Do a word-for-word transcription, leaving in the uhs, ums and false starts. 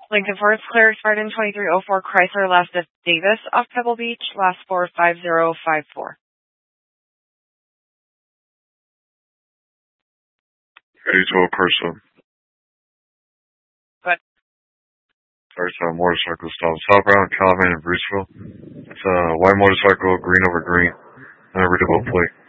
Lincoln Forest clear, Spartan twenty-three oh four, Chrysler last at Davis off Pebble Beach, last four five zero five four. eight twelve Carson. What? Sorry, it's a motorcycle stop. Southbound Calvin in Bruceville. It's a white motorcycle, green over green, and a readable plate.